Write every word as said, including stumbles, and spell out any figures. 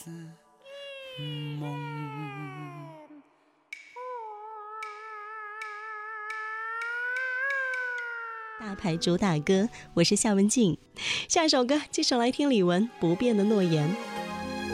大牌主打歌，我是夏文静。下一首歌，接手来听李玟《不变的诺言》。